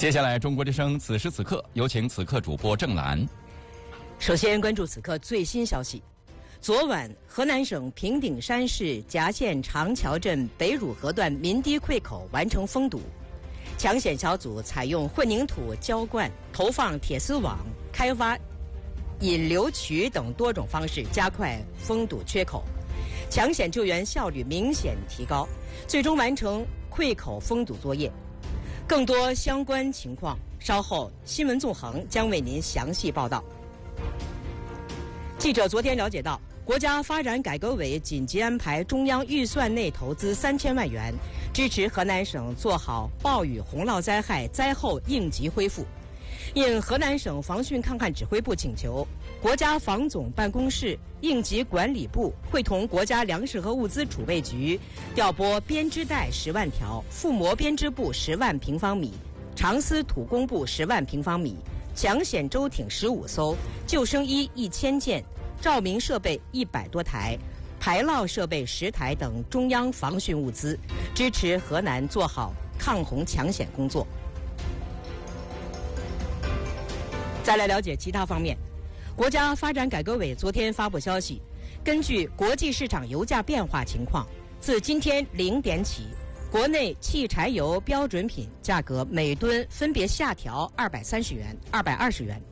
接下来，中国之声此时此刻，有请此刻主播郑兰。 首先关注此刻最新消息。昨晚，河南省平顶山市夹县长桥镇北汝河段民堤溃口完成封堵，抢险小组采用混凝土浇灌、投放铁丝网、开挖引流渠等多种方式加快封堵缺口，抢险救援效率明显提高，最终完成溃口封堵作业。更多相关情况，稍后新闻纵横将为您详细报道。记者昨天了解到，国家发展改革委紧急安排中央预算内投资3000万元，支持河南省做好暴雨洪涝灾害灾后应急恢复。应河南省防汛抗旱指挥部请求，国家防总办公室、应急管理部会同国家粮食和物资储备局调拨编织袋10万条、覆膜编织布10万平方米、长丝土工布10万平方米、抢险舟艇15艘、救生衣1000件、照明设备100多台、排涝设备10台等中央防汛物资，支持河南做好抗洪抢险工作。再来了解其他方面，国家发展改革委昨天发布消息，根据国际市场油价变化情况，自今天0点起，国内汽柴油标准品价格每吨分别下调230元、220元。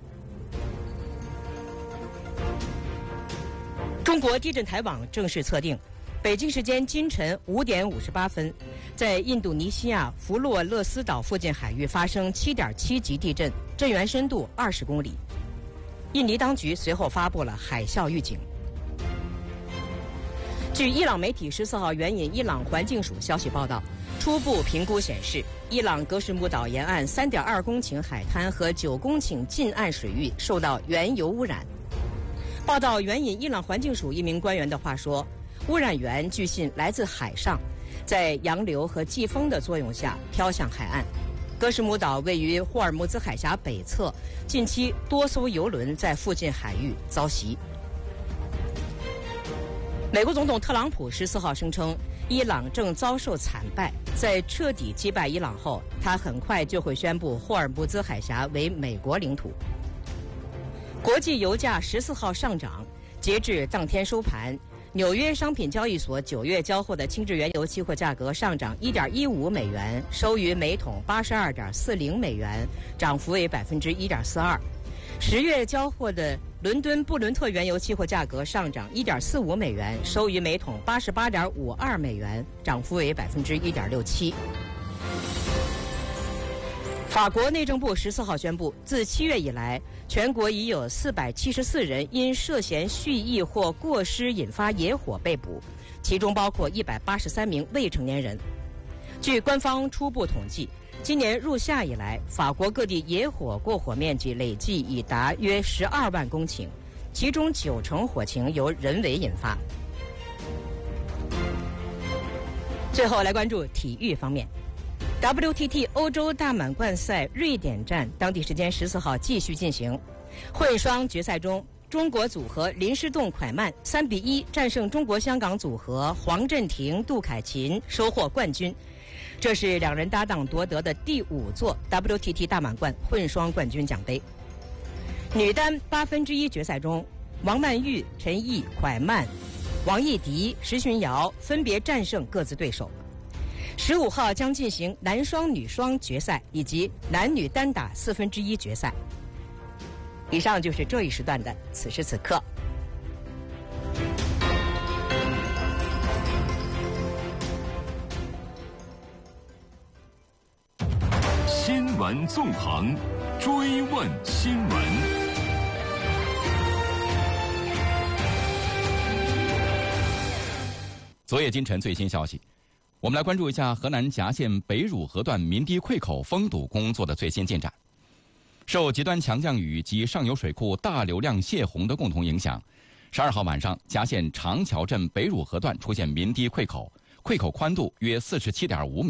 中国地震台网正式测定，北京时间今晨5点58分，在印度尼西亚弗洛勒斯岛附近海域发生7.7级地震，震源深度20公里。印尼当局随后发布了海啸预警。据伊朗媒体14号援引伊朗环境署消息报道，初步评估显示，伊朗格什木岛沿岸3.2公顷海滩和9公顷近岸水域受到原油污染。报道援引伊朗环境署一名官员的话说，污染源据信来自海上，在洋流和季风的作用下飘向海岸。格什木岛位于霍尔木兹海峡北侧，近期多艘油轮在附近海域遭袭。美国总统特朗普14号声称，伊朗正遭受惨败，在彻底击败伊朗后，他很快就会宣布霍尔木兹海峡为美国领土。国际油价14号上涨，截至当天收盘，纽约商品交易所9月交货的轻质原油期货价格上涨1.15美元，收于每桶82.40美元，涨幅为1.42%。10月交货的伦敦布伦特原油期货价格上涨1.45美元，收于每桶88.52美元，涨幅为1.67%。法国内政部14号宣布，自7月以来，全国已有474人因涉嫌蓄意或过失引发野火被捕，其中包括183名未成年人。据官方初步统计，今年入夏以来，法国各地野火过火面积累计已达约12万公顷，其中90%火情由人为引发。最后来关注体育方面。WTT 欧洲大满贯赛瑞典站当地时间14号继续进行，混双决赛中，中国组合林诗栋、蒯曼3比1战胜中国香港组合黄镇廷、杜凯琴，收获冠军。这是两人搭档夺得的第5座 WTT 大满贯混双冠军奖杯。女单1/8决赛中，王曼玉、陈毅、蒯曼、王艺迪、石巡瑶分别战胜各自对手。15号将进行男双、女双决赛以及男女单打1/4决赛。以上就是这一时段的此时此刻。 新闻纵横，追问新闻。 昨夜今晨最新消息，我们来关注一下河南夹县北汝河段民堤溃口封堵工作的最新进展。受极端强降雨及上游水库大流量泄洪的共同影响，12号晚上，夹县长桥镇北汝河段出现民堤溃口，溃口宽度约47.5米。